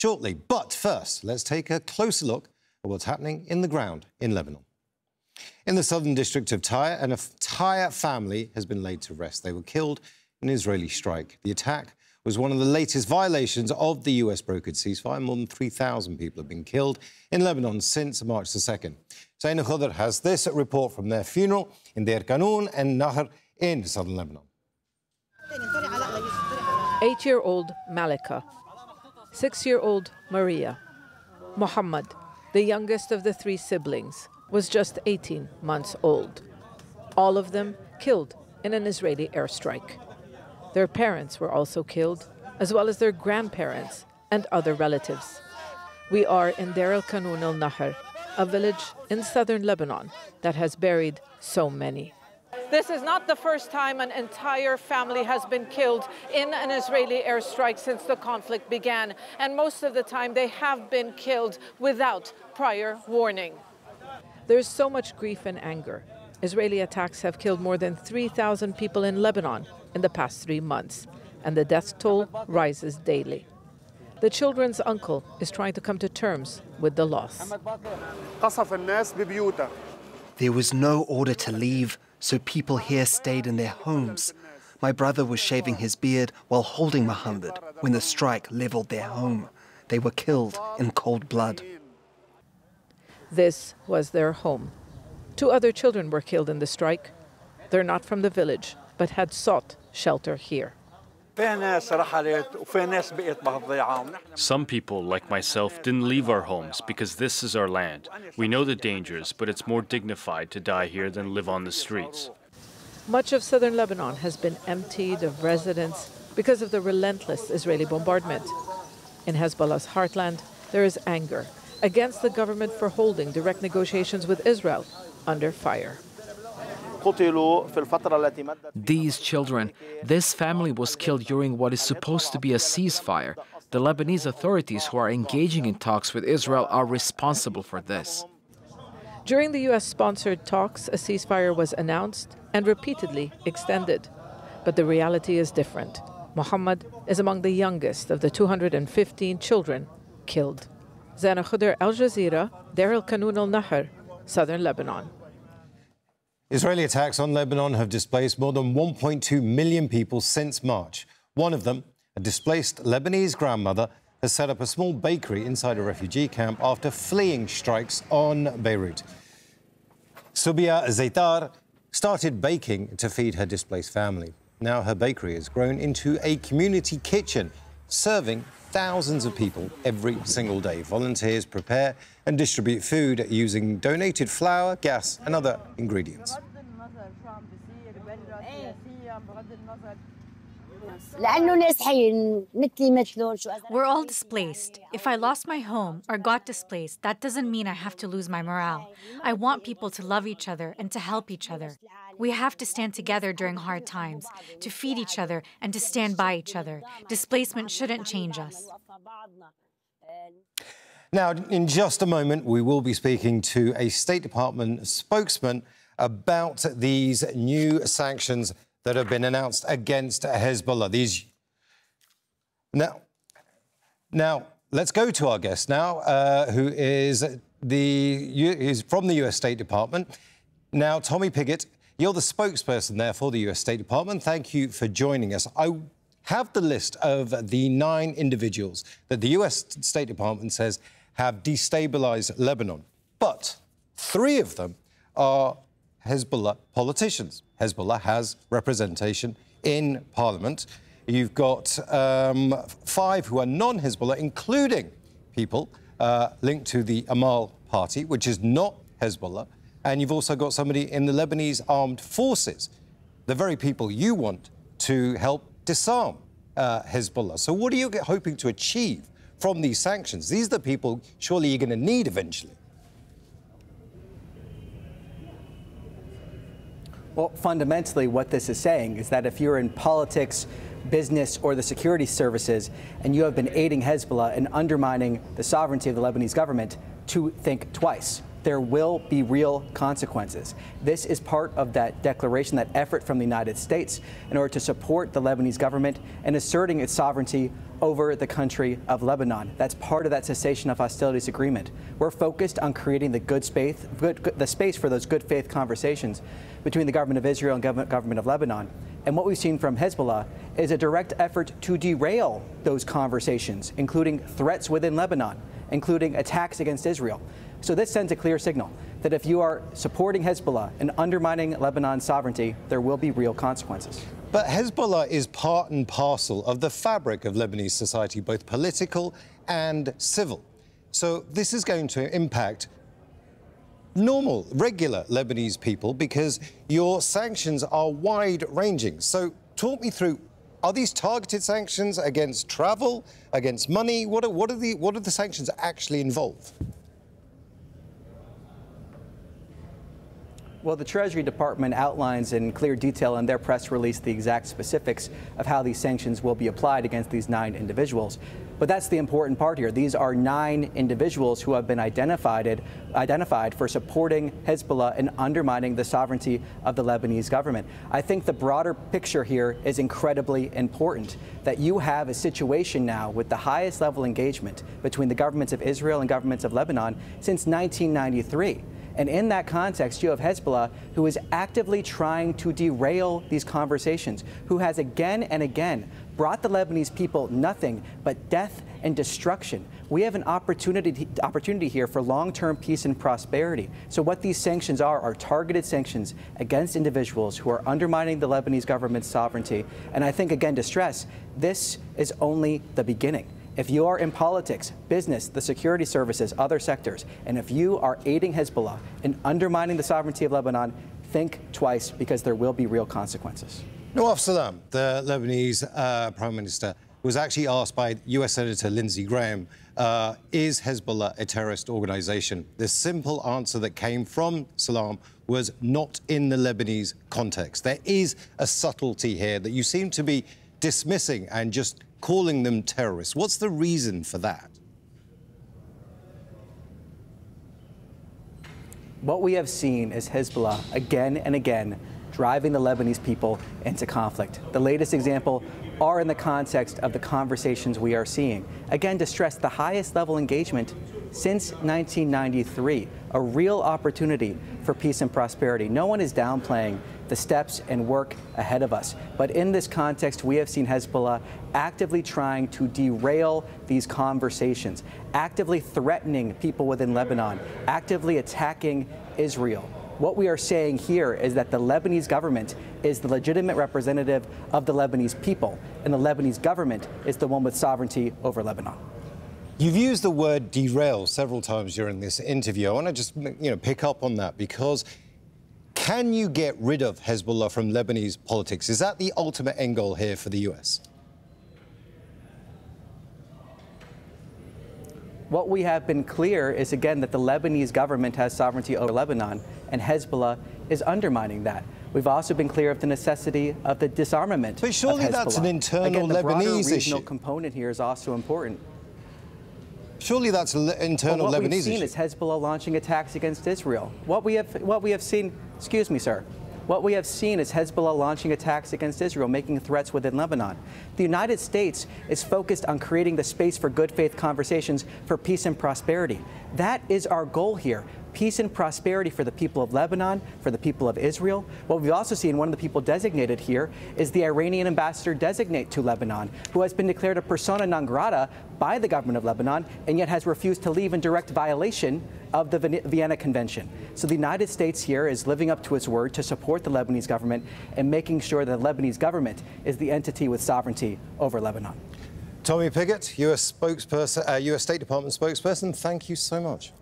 shortly. But first, let's take a closer look at what's happening in the ground in Lebanon. In the southern district of Tyre, an entire family has been laid to rest. They were killed in an Israeli strike. The attack was one of the latest violations of the US-brokered ceasefire. More than 3,000 people have been killed in Lebanon since March the 2nd. Zaina Khudr has this report from their funeral in Deir Kanoun and Nahr in southern Lebanon. 8-year-old Malika, 6-year-old Maria. Muhammad, the youngest of the 3 siblings, was just 18 months old. All of them killed in an Israeli airstrike. Their parents were also killed, as well as their grandparents and other relatives. We are in Deir el-Kanoun al-Nahr, a village in southern Lebanon that has buried so many. This is not the first time an entire family has been killed in an Israeli airstrike since the conflict began, and most of the time they have been killed without prior warning. There's so much grief and anger. Israeli attacks have killed more than 3,000 people in Lebanon in the past 3 months, and the death toll rises daily. The children's uncle is trying to come to terms with the loss. There was no order to leave, so people here stayed in their homes. My brother was shaving his beard while holding Muhammad when the strike leveled their home. They were killed in cold blood. This was their home. 2 other children were killed in the strike. They're not from the village, but had sought shelter here. Some people, like myself, didn't leave our homes because this is our land. We know the dangers, but it's more dignified to die here than live on the streets. Much of southern Lebanon has been emptied of residents because of the relentless Israeli bombardment. In Hezbollah's heartland, there is anger against the government for holding direct negotiations with Israel under fire. These children, this family was killed during what is supposed to be a ceasefire. The Lebanese authorities who are engaging in talks with Israel are responsible for this. During the US-sponsored talks, a ceasefire was announced and repeatedly extended. But the reality is different. Muhammad is among the youngest of the 215 children killed. Zaina Khudr, Al Jazeera, Deir el-Kanoun al-Nahr, southern Lebanon. Israeli attacks on Lebanon have displaced more than 1.2 million people since March. One of them, a displaced Lebanese grandmother, has set up a small bakery inside a refugee camp after fleeing strikes on Beirut. Subia Zaitar started baking to feed her displaced family. Now her bakery has grown into a community kitchen, serving thousands of people every single day. Volunteers prepare and distribute food using donated flour, gas and other ingredients. We're all displaced. If I lost my home or got displaced, that doesn't mean I have to lose my morale. I want people to love each other and to help each other. We have to stand together during hard times, to feed each other and to stand by each other. Displacement shouldn't change us. Now, in just a moment, we will be speaking to a State Department spokesman about these new sanctions that have been announced against Hezbollah. Now, let's go to our guest now, who is from the US State Department. Now, Tommy Pigott, you're the spokesperson there for the US State Department. Thank you for joining us. I have the list of the 9 individuals that the US State Department says have destabilized Lebanon, but 3 of them are Hezbollah politicians. Hezbollah has representation in Parliament. You've got 5 who are non-Hezbollah, including people linked to the Amal Party, which is not Hezbollah. And you've also got somebody in the Lebanese armed forces, the very people you want to help disarm Hezbollah. So what are you hoping to achieve from these sanctions? These are the people surely you're going to need eventually. Well, fundamentally, what this is saying is that if you're in politics, business, or the security services, and you have been aiding Hezbollah and undermining the sovereignty of the Lebanese government, to think twice. there will be real consequences. This is part of that declaration, that effort from the United States in order to support the Lebanese government and asserting its sovereignty over the country of Lebanon. That's part of that cessation of hostilities agreement. We're focused on creating the space for those good faith conversations between the government of Israel and government of Lebanon. And what we've seen from Hezbollah is a direct effort to derail those conversations, including threats within Lebanon, including attacks against Israel. So this sends a clear signal that if you are supporting Hezbollah and undermining Lebanon's sovereignty, there will be real consequences. But Hezbollah is part and parcel of the fabric of Lebanese society, both political and civil. So this is going to impact normal, regular Lebanese people because your sanctions are wide-ranging. So talk me through, are these targeted sanctions against travel, against money? What are the sanctions actually involve? Well, the Treasury Department outlines in clear detail in their press release the exact specifics of how these sanctions will be applied against these 9 individuals. But that's the important part here. These are 9 individuals who have been identified for supporting Hezbollah and undermining the sovereignty of the Lebanese government. I think the broader picture here is incredibly important, that you have a situation now with the highest level engagement between the governments of Israel and governments of Lebanon since 1993. And in that context, you have Hezbollah, who is actively trying to derail these conversations, who has again and again brought the Lebanese people nothing but death and destruction. We have an opportunity here for long-term peace and prosperity. So what these sanctions are targeted sanctions against individuals who are undermining the Lebanese government's sovereignty. And I think, again, to stress, this is only the beginning. If you are in politics, business, the security services, other sectors, and if you are aiding Hezbollah and undermining the sovereignty of Lebanon, think twice, because there will be real consequences. Nawaf Salam, the Lebanese Prime Minister, was actually asked by US Senator Lindsey Graham, is Hezbollah a terrorist organization? The simple answer that came from Salam was not in the Lebanese context. There is a subtlety here that you seem to be dismissing and just calling them terrorists. What's the reason for that? What we have seen is Hezbollah again and again driving the Lebanese people into conflict. The latest example are in the context of the conversations we are seeing. Again, to stress the highest level engagement since 1993, a real opportunity for peace and prosperity. No one is downplaying the steps and work ahead of us. But in this context, we have seen Hezbollah actively trying to derail these conversations, actively threatening people within Lebanon, actively attacking Israel. What we are saying here is that the Lebanese government is the legitimate representative of the Lebanese people, and the Lebanese government is the one with sovereignty over Lebanon. You've used the word derail several times during this interview. I want to just, pick up on that, because can you get rid of Hezbollah from Lebanese politics? Is that the ultimate end goal here for the US? What we have been clear is, again, that the Lebanese government has sovereignty over Lebanon, and Hezbollah is undermining that. We've also been clear of the necessity of the disarmament But surely of Hezbollah. That's an internal Again, the broader Lebanese regional issue. component here is also important. Surely that's an internal Lebanese issue. What we've seen is Hezbollah launching attacks against Israel. What we have seen, excuse me, sir. What we have seen is Hezbollah launching attacks against Israel, making threats within Lebanon. The United States is focused on creating the space for good faith conversations for peace and prosperity. That is our goal here. Peace and prosperity for the people of Lebanon, for the people of Israel. What we've also seen, one of the people designated here is the Iranian ambassador designate to Lebanon, who has been declared a persona non grata by the government of Lebanon, and yet has refused to leave in direct violation of the Vienna Convention. So the United States here is living up to its word to support the Lebanese government and making sure that the Lebanese government is the entity with sovereignty over Lebanon. Tommy Pigott, US State Department spokesperson, thank you so much.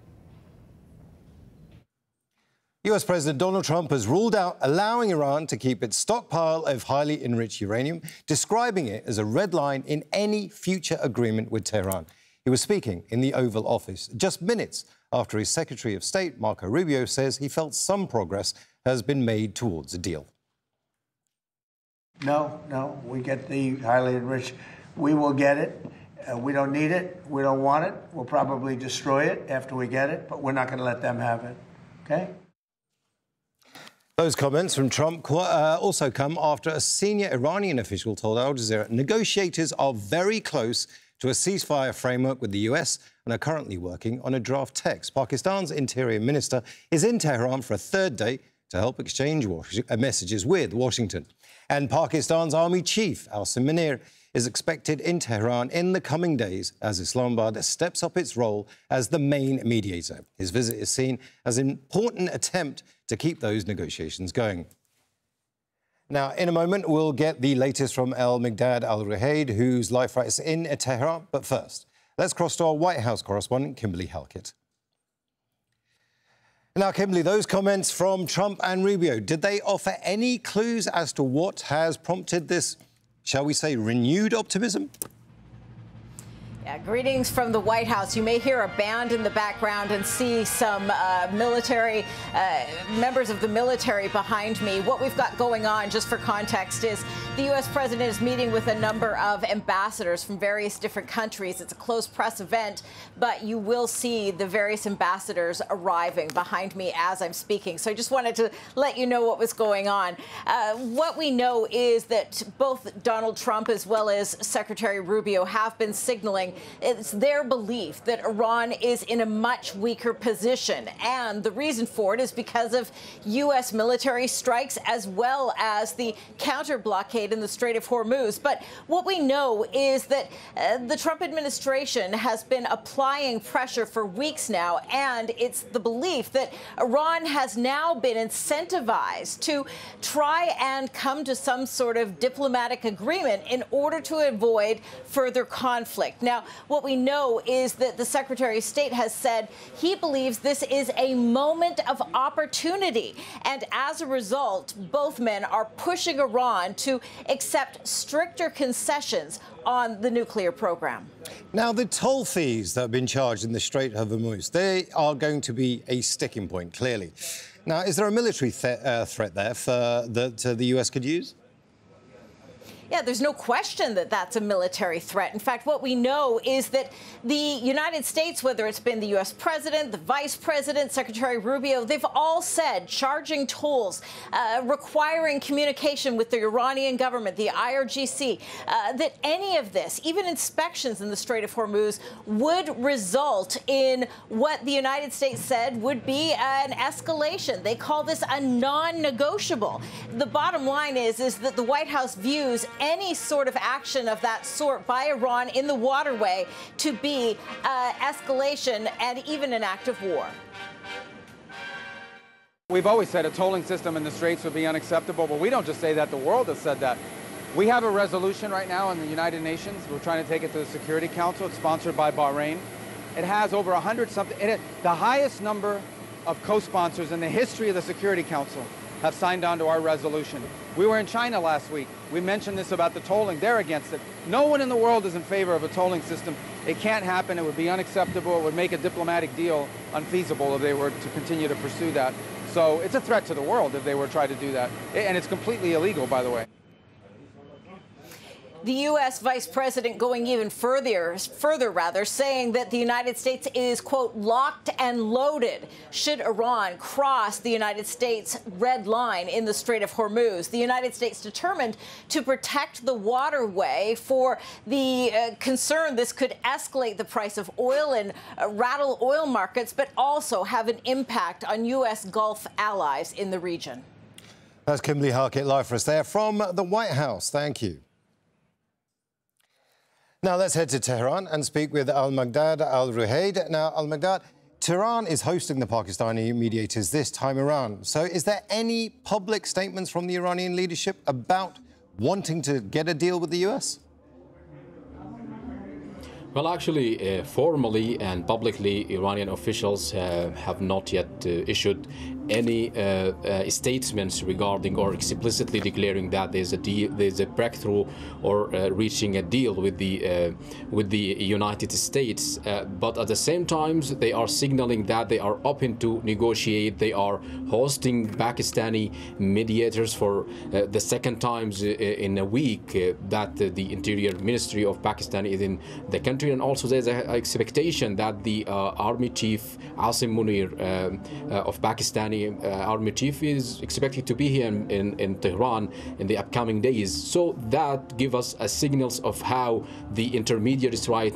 US President Donald Trump has ruled out allowing Iran to keep its stockpile of highly enriched uranium, describing it as a red line in any future agreement with Tehran. He was speaking in the Oval Office just minutes after his Secretary of State, Marco Rubio, says he felt some progress has been made towards a deal. No, we get the highly enriched. We will get it. We don't need it. We don't want it. We'll probably destroy it after we get it, but we're not going to let them have it. Okay? Those comments from Trump also come after a senior Iranian official told Al Jazeera negotiators are very close to a ceasefire framework with the US and are currently working on a draft text. Pakistan's Interior Minister is in Tehran for a third day to help exchange messages with Washington. And Pakistan's Army Chief, Asim Munir, is expected in Tehran in the coming days as Islamabad steps up its role as the main mediator. His visit is seen as an important attempt to keep those negotiations going. Now, in a moment, we'll get the latest from Al-Migdad Al-Ruhaid, who's live for us in Tehran. But first, let's cross to our White House correspondent, Kimberly Halkett. Now, Kimberly, those comments from Trump and Rubio, did they offer any clues as to what has prompted this, shall we say, renewed optimism? Yeah, greetings from the White House. You may hear a band in the background and see some members of the military behind me. What we've got going on, just for context, is the U.S. president is meeting with a number of ambassadors from various different countries. It's a closed press event, but you will see the various ambassadors arriving behind me as I'm speaking. So I just wanted to let you know what was going on. What we know is that both Donald Trump as well as Secretary Rubio have been signaling it's their belief that Iran is in a much weaker position. And the reason for it is because of U.S. military strikes as well as the counter blockade in the Strait of Hormuz. But what we know is that the Trump administration has been applying pressure for weeks now. And it's the belief that Iran has now been incentivized to try and come to some sort of diplomatic agreement in order to avoid further conflict. Now, what we know is that the Secretary of State has said he believes this is a moment of opportunity. And as a result, both men are pushing Iran to accept stricter concessions on the nuclear program. Now, the toll fees that have been charged in the Strait of Hormuz, they are going to be a sticking point, clearly. Now, is there a military threat there that the US could use? Yeah, there's no question that that's a military threat. In fact, what we know is that the United States, whether it's been the U.S. president, the vice president, Secretary Rubio, they've all said charging tolls, requiring communication with the Iranian government, the IRGC, that any of this, even inspections in the Strait of Hormuz, would result in what the United States said would be an escalation. They call this a non-negotiable. The bottom line is that the White House views any sort of action of that sort by Iran in the waterway to be escalation and even an act of war. We've always said a tolling system in the Straits would be unacceptable, but we don't just say that, the world has said that. We have a resolution right now in the United Nations. We're trying to take it to the Security Council. It's sponsored by Bahrain. It has over 100-something, the highest number of co-sponsors in the history of the Security Council have signed on to our resolution. We were in China last week. We mentioned this about the tolling. They're against it. No one in the world is in favor of a tolling system. It can't happen. It would be unacceptable. It would make a diplomatic deal unfeasible if they were to continue to pursue that. So it's a threat to the world if they were to try to do that. And it's completely illegal, by the way. The U.S. vice president going even further, saying that the United States is, quote, locked and loaded should Iran cross the United States red line in the Strait of Hormuz. The United States determined to protect the waterway for the concern this could escalate the price of oil and rattle oil markets, but also have an impact on U.S. Gulf allies in the region. That's Kimberly Halkett live for us there from the White House. Thank you. Now, let's head to Tehran and speak with Al-Migdad Al-Ruhaid. Now, Al-Migdad, Tehran is hosting the Pakistani mediators this time around. So is there any public statements from the Iranian leadership about wanting to get a deal with the US? Well, actually, formally and publicly, Iranian officials have not yet issued any statements regarding or explicitly declaring that there's a breakthrough or reaching a deal with the United States. But at the same time, they are signaling that they are open to negotiate. They are hosting Pakistani mediators for the second time in a week that the Interior Ministry of Pakistan is in the country. And also there's an expectation that the Army Chief Asim Munir of Pakistani Army Chief is expected to be here in Tehran in the upcoming days. So that gives us a signals of how the intermediaries right